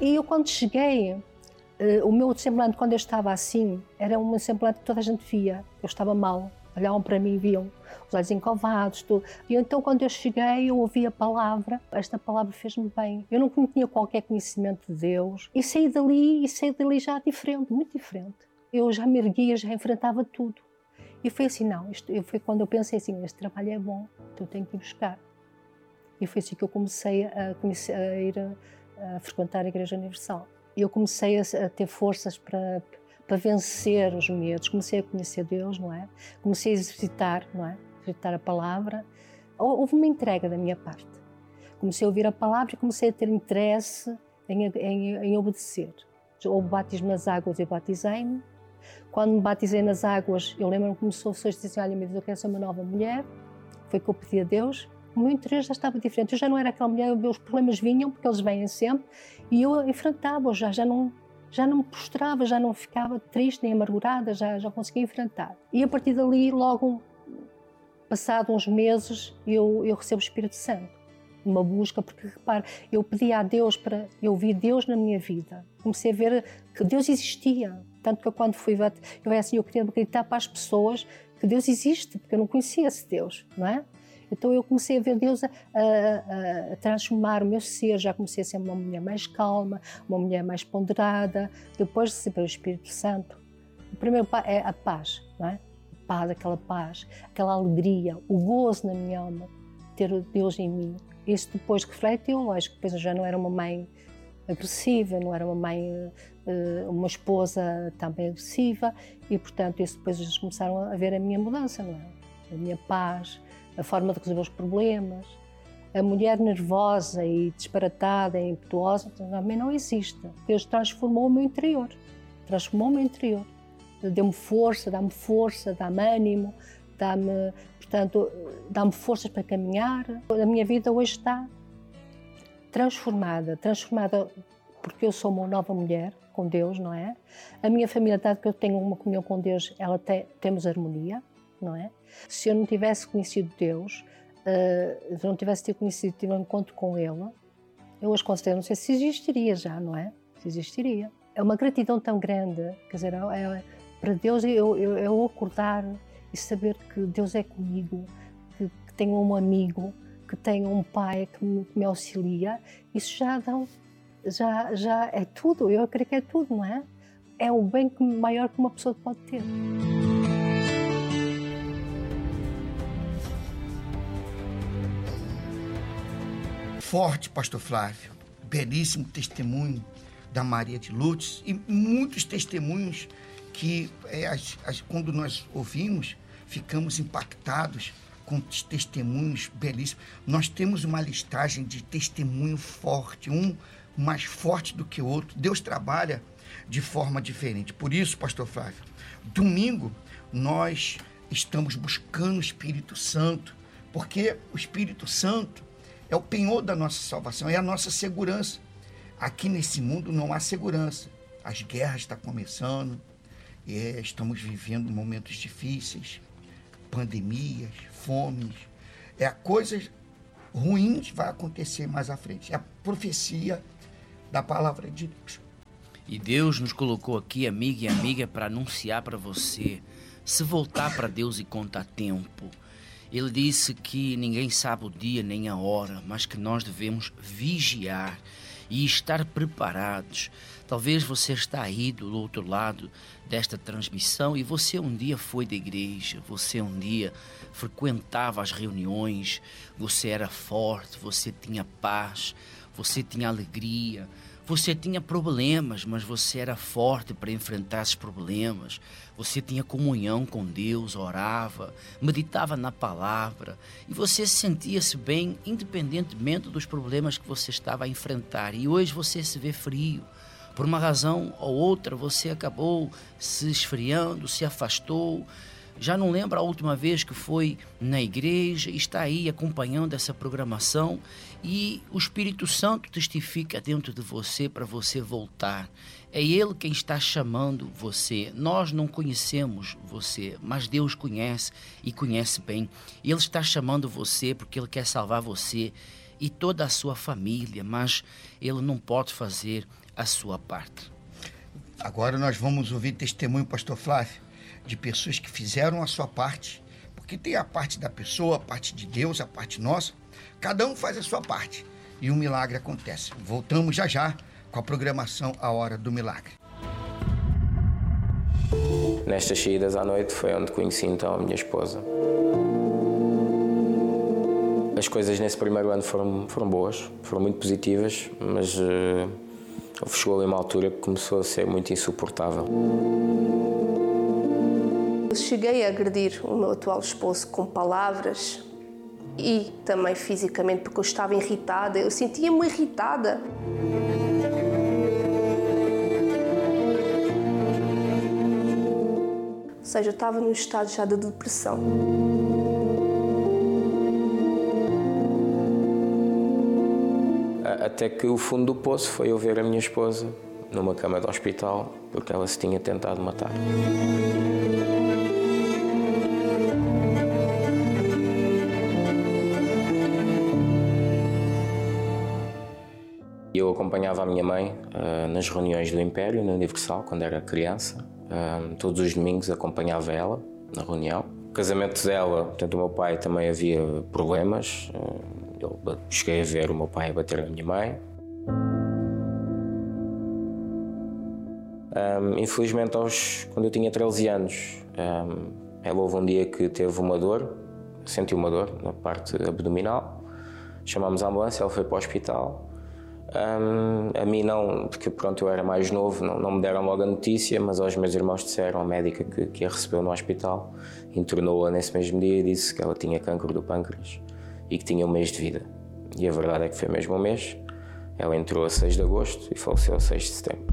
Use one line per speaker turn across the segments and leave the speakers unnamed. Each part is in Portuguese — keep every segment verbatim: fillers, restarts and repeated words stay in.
E eu quando cheguei, uh, o meu semblante, quando eu estava assim, era um semblante que toda a gente via. Eu estava mal, olhavam para mim e viam os olhos encovados, tudo. E então quando eu cheguei, eu ouvi a palavra, esta palavra fez-me bem. Eu não tinha qualquer conhecimento de Deus. E saí dali, e saí dali já diferente, muito diferente. Eu já me erguia, já enfrentava tudo. E foi assim, não, isto, foi quando eu pensei assim, este trabalho é bom, então eu tenho que ir buscar. E foi assim que eu comecei a, conhecer, a ir a, a frequentar a Igreja Universal. E eu comecei a, a ter forças para, para vencer os medos, comecei a conhecer Deus, não é? Comecei a exercitar, não é? Exercitar a palavra. Houve uma entrega da minha parte. Comecei a ouvir a palavra e comecei a ter interesse em, em, em obedecer. Houve batismo nas águas e eu batizei-me. Quando me batizei nas águas, eu lembro-me que começou a dizer assim, olha, meu Deus, eu quero ser uma nova mulher. Foi o que eu pedi a Deus. O meu interior já estava diferente. Eu já não era aquela mulher, os problemas vinham, porque eles vêm sempre, e eu enfrentava-os, já, já, não, já não me prostrava, já não ficava triste nem amargurada, já, já conseguia enfrentar. E a partir dali, logo, passado uns meses, eu, eu recebo o Espírito Santo. Uma busca, porque repare, eu pedi a Deus para, eu vi Deus na minha vida. Comecei a ver que Deus existia. Tanto que eu, quando fui, eu, assim, eu queria gritar para as pessoas que Deus existe, porque eu não conhecia esse Deus, não é? Então eu comecei a ver Deus a, a, a transformar o meu ser, já comecei a ser uma mulher mais calma, uma mulher mais ponderada, depois de receber o Espírito Santo. O primeiro é a paz, não é? A paz, aquela paz, aquela alegria, o gozo na minha alma, ter Deus em mim. Isso depois refletiu, lógico, depois eu já não era uma mãe agressiva, não era uma mãe, uma esposa também agressiva, e portanto isso depois eles começaram a ver a minha mudança, não é? A minha paz, a forma de resolver os problemas. A mulher nervosa e disparatada e impetuosa também não existe. Deus transformou o meu interior, transformou o meu interior. Deu-me força, dá-me força, dá-me ânimo, dá-me, portanto, dá-me forças para caminhar. A minha vida hoje está transformada, transformada porque eu sou uma nova mulher com Deus, não é? A minha família, dado que eu tenho uma comunhão com Deus, ela tem, temos harmonia, não é? Se eu não tivesse conhecido Deus, uh, se eu não tivesse tido conhecido, tido um encontro com Ele, eu hoje com certeza não sei se existiria já, não é? Se existiria. É uma gratidão tão grande, quer dizer, é, para Deus eu, eu, eu acordar e saber que Deus é comigo, que, que tenho um amigo, que tenho um pai que me, que me auxilia, isso já, dá, já, já é tudo, eu creio que é tudo, não é? É o bem maior que uma pessoa pode ter.
Forte, pastor Flávio, belíssimo testemunho da Maria de Lourdes e muitos testemunhos que é, as, as, quando nós ouvimos, ficamos impactados com os testemunhos belíssimos. Nós temos uma listagem de testemunho forte, um mais forte do que o outro. Deus trabalha de forma diferente. Por isso, pastor Flávio, domingo nós estamos buscando o Espírito Santo, porque o Espírito Santo é o penhor da nossa salvação, é a nossa segurança. Aqui nesse mundo não há segurança. As guerras estão começando, é, estamos vivendo momentos difíceis, pandemias, fomes, é, coisas ruins vão acontecer mais à frente. É a profecia da palavra de Deus.
E Deus nos colocou aqui, amiga e amiga, para anunciar para você, se voltar para Deus e contar tempo. Ele disse que ninguém sabe o dia nem a hora, mas que nós devemos vigiar e estar preparados. Talvez você está aí do outro lado desta transmissão e você um dia foi da igreja, você um dia frequentava as reuniões, você era forte, você tinha paz, você tinha alegria, você tinha problemas, mas você era forte para enfrentar esses problemas. Você tinha comunhão com Deus, orava, meditava na palavra e você sentia-se bem independentemente dos problemas que você estava a enfrentar. E hoje você se vê frio. Por uma razão ou outra você acabou se esfriando, se afastou. Já não lembra a última vez que foi na igreja e está aí acompanhando essa programação e o Espírito Santo testifica dentro de você para você voltar. É Ele quem está chamando você. Nós não conhecemos você, mas Deus conhece e conhece bem. Ele está chamando você porque Ele quer salvar você e toda a sua família, mas ele não pode fazer a sua parte.
Agora nós vamos ouvir testemunho, pastor Flávio, de pessoas que fizeram a sua parte, porque tem a parte da pessoa, a parte de Deus, a parte nossa. Cada um faz a sua parte e um milagre acontece. Voltamos já já com a programação A Hora do Milagre.
Nestas saídas à noite foi onde conheci então a minha esposa. As coisas nesse primeiro ano foram, foram boas, foram muito positivas, mas uh, chegou ali uma altura que começou a ser muito insuportável.
Eu cheguei a agredir o meu atual esposo com palavras e também fisicamente, porque eu estava irritada, eu sentia-me irritada. Ou seja, eu estava num estado já de depressão.
Até que o fundo do poço foi eu ver a minha esposa numa cama de hospital, porque ela se tinha tentado matar. Eu acompanhava a minha mãe uh, nas reuniões do Império, na Universal, quando era criança. Uh, todos os domingos acompanhava ela na reunião. O casamento dela, portanto, o meu pai também havia problemas. Uh, eu cheguei a ver o meu pai a bater na minha mãe. Um, infelizmente, aos, quando eu tinha treze anos, um, ela houve um dia que teve uma dor, sentiu uma dor na parte abdominal. Chamámos a ambulância, ela foi para o hospital. Um, a mim não, porque pronto, eu era mais novo, não, não me deram logo a notícia, mas aos meus irmãos disseram, a médica que, que a recebeu no hospital, internou-a nesse mesmo dia e disse que ela tinha cancro do pâncreas e que tinha um mês de vida. E a verdade é que foi mesmo um mês. Ela entrou a seis de agosto e faleceu a seis de setembro.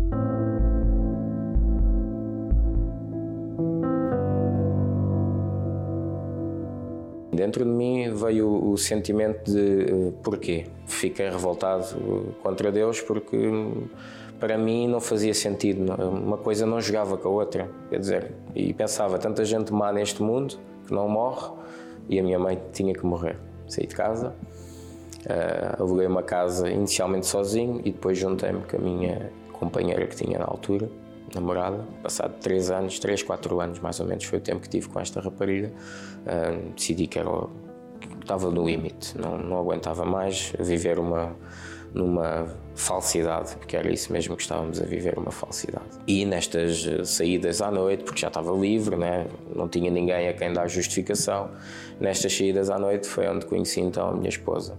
Dentro de mim veio o, o sentimento de uh, porquê. Fiquei revoltado uh, contra Deus porque um, para mim não fazia sentido. Não, uma coisa não jogava com a outra. Quer dizer, e pensava, tanta gente má neste mundo que não morre e a minha mãe tinha que morrer. Saí de casa, uh, aluguei uma casa inicialmente sozinho e depois juntei-me com a minha companheira que tinha na altura, namorada. Passado três anos, três, quatro anos mais ou menos foi o tempo que tive com esta rapariga, uh, decidi que, era, que estava no limite, não, não aguentava mais viver uma, numa falsidade, porque era isso mesmo que estávamos a viver, uma falsidade. E nestas saídas à noite, porque já estava livre, né? Não tinha ninguém a quem dar justificação, nestas saídas à noite foi onde conheci então a minha esposa.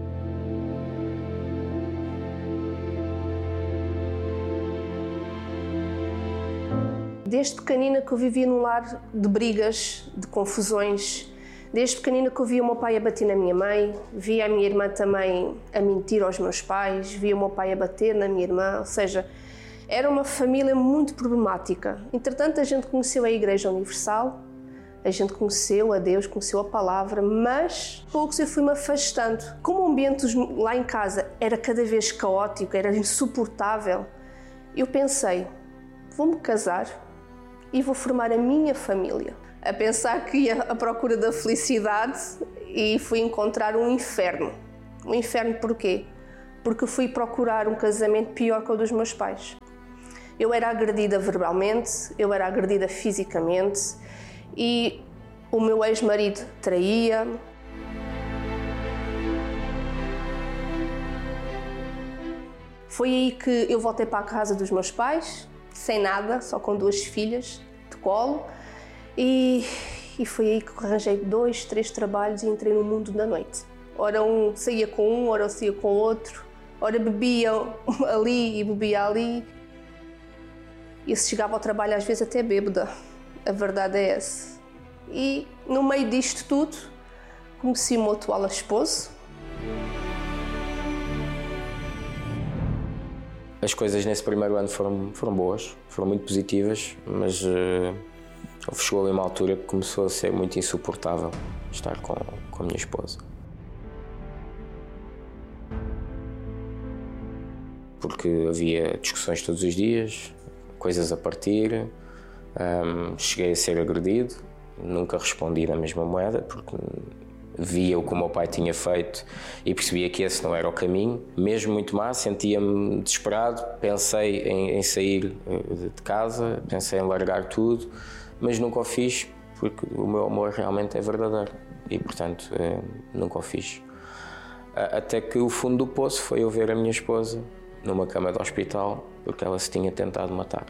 Desde pequenina que eu vivia num lar de brigas, de confusões. Desde pequenina que eu via o meu pai a bater na minha mãe, via a minha irmã também a mentir aos meus pais, via o meu pai a bater na minha irmã, ou seja, era uma família muito problemática. Entretanto, a gente conheceu a Igreja Universal, a gente conheceu a Deus, conheceu a Palavra, mas poucos eu fui-me afastando. Como o ambiente lá em casa era cada vez caótico, era insuportável, eu pensei, vou-me casar e vou formar a minha família. A pensar que ia à procura da felicidade e fui encontrar um inferno. Um inferno porquê? Porque fui procurar um casamento pior que o dos meus pais. Eu era agredida verbalmente, eu era agredida fisicamente e o meu ex-marido traía-me. Foi aí que eu voltei para a casa dos meus pais, sem nada, só com duas filhas de colo. E, e foi aí que arranjei dois, três trabalhos e entrei no mundo da noite. Ora um saía com um, ora eu saía com outro, ora bebia ali e bebia ali. E se chegava ao trabalho às vezes até bêbada, a verdade é essa. E no meio disto tudo, conheci o meu atual esposo.
As coisas nesse primeiro ano foram, foram boas, foram muito positivas, mas uh, chegou ali uma altura que começou a ser muito insuportável estar com, com a minha esposa. Porque havia discussões todos os dias, coisas a partir, um, cheguei a ser agredido, nunca respondi na mesma moeda, porque via o que o meu pai tinha feito e percebia que esse não era o caminho. Mesmo muito má, sentia-me desesperado, pensei em, em sair de casa, pensei em largar tudo, mas nunca o fiz, porque o meu amor realmente é verdadeiro e, portanto, nunca o fiz. Até que o fundo do poço foi eu ver a minha esposa numa cama de hospital, porque ela se tinha tentado matar.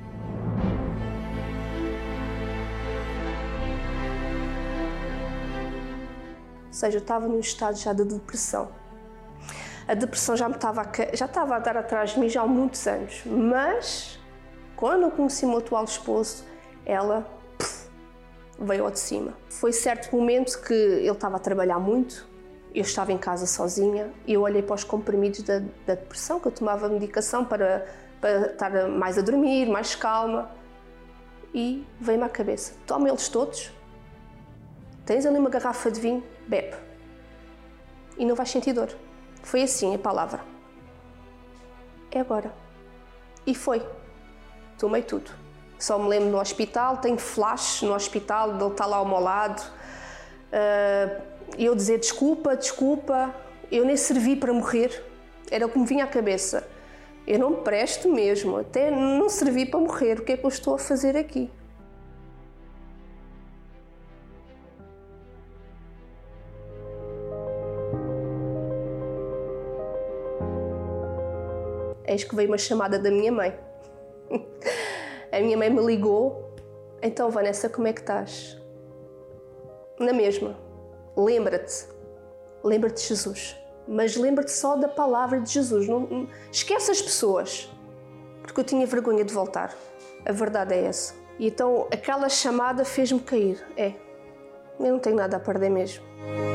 Ou seja, eu estava num estado já de depressão. A depressão já me estava a, já estava a dar atrás de mim já há muitos anos, mas quando eu conheci o meu atual esposo, ela puf, veio ao de cima. Foi certo momento que ele estava a trabalhar muito, eu estava em casa sozinha e eu olhei para os comprimidos da, da depressão, que eu tomava medicação para, para estar mais a dormir, mais calma, e veio-me à cabeça, toma eles todos, tens ali uma garrafa de vinho, bebe, e não vais sentir dor. Foi assim a palavra. É agora. E foi. Tomei tudo. Só me lembro no hospital, tenho flash no hospital, ele está lá ao meu lado, uh, eu dizer desculpa, desculpa, eu nem servi para morrer, era o que me vinha à cabeça. Eu não me presto mesmo, até não servi para morrer, o que é que eu estou a fazer aqui? Eis que veio uma chamada da minha mãe. A minha mãe me ligou. Então, Vanessa, como é que estás? Na mesma. Lembra-te. Lembra-te de Jesus. Mas lembra-te só da palavra de Jesus. Não, não, esquece as pessoas. Porque eu tinha vergonha de voltar. A verdade é essa. E então, aquela chamada fez-me cair. É. Eu não tenho nada a perder mesmo.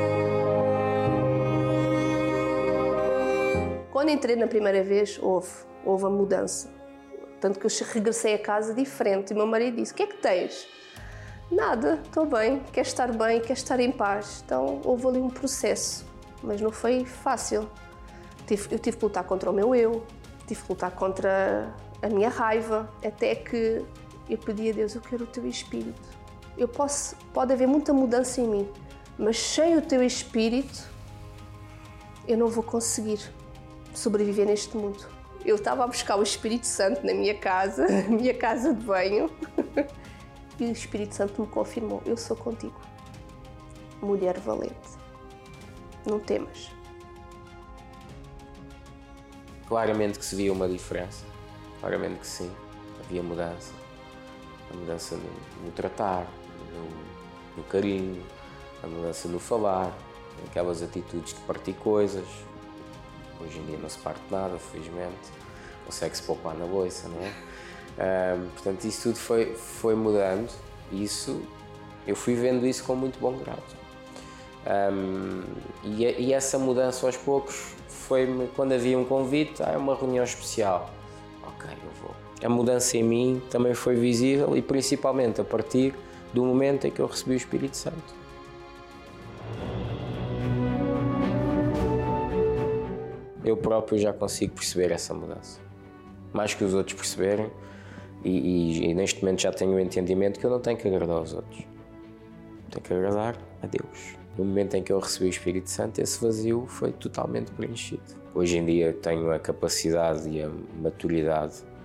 Quando entrei na primeira vez, houve, houve a mudança. Tanto que eu regressei a casa diferente. E o meu marido disse, o que é que tens? Nada, estou bem, quero estar bem, quero estar em paz. Então houve ali um processo, mas não foi fácil. Eu tive que lutar contra o meu eu, tive que lutar contra a minha raiva, até que eu pedi a Deus, eu quero o teu Espírito. Eu posso, pode haver muita mudança em mim, mas sem o teu Espírito, eu não vou conseguir sobreviver neste mundo. Eu estava a buscar o Espírito Santo na minha casa, na minha casa de banho, e o Espírito Santo me confirmou, eu sou contigo, mulher valente, não temas.
Claramente que se via uma diferença, claramente que sim, havia mudança, a mudança no, no tratar, no, no carinho, a mudança no falar, aquelas atitudes de partir coisas. Hoje em dia não se parte nada, felizmente, consegue-se poupar na bolsa, não é? Um, portanto, isso tudo foi, foi mudando e isso, eu fui vendo isso com muito bom grado. Um, e, e essa mudança aos poucos foi quando havia um convite, ah, é uma reunião especial. Ok, eu vou. A mudança em mim também foi visível e principalmente a partir do momento em que eu recebi o Espírito Santo. Eu próprio já consigo perceber essa mudança. Mais que os outros perceberem, e, e, e neste momento já tenho o entendimento que eu não tenho que agradar aos outros. Tenho que agradar a Deus. No momento em que eu recebi o Espírito Santo, esse vazio foi totalmente preenchido. Hoje em dia tenho a capacidade e a maturidade